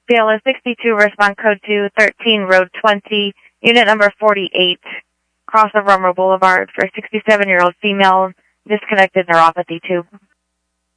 BLS 62, respond code 213, road 20, unit number 48, cross of Rummer Boulevard for 67-year-old female, disconnected neuropathy 2.